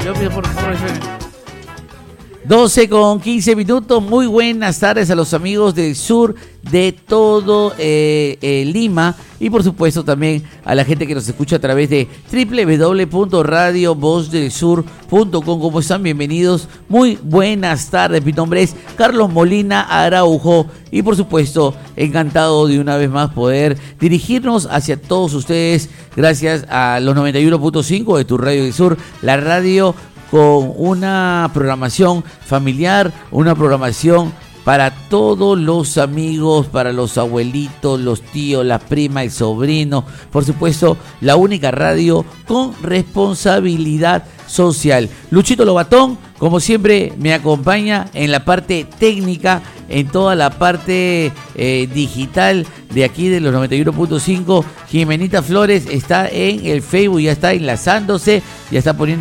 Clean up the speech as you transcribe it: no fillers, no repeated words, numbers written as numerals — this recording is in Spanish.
Yo pido por FM. 12 con 15 minutos. Muy buenas tardes a los amigos del sur de todo Lima y por supuesto también a la gente que nos escucha a través de www.radiovozdelsur.com. ¿Cómo están? Bienvenidos. Muy buenas tardes. Mi nombre es Carlos Molina Araujo y por supuesto encantado de una vez más poder dirigirnos hacia todos ustedes gracias a los 91.5 de tu Radio del Sur, la radio con una programación familiar, una programación para todos los amigos, para los abuelitos, los tíos, las primas, el sobrino. Por supuesto, la única radio con responsabilidad social. Luchito Lobatón, como siempre, me acompaña en la parte técnica, en toda la parte digital de aquí de los 91.5. Jimenita Flores está en el Facebook, ya está enlazándose, ya está poniendo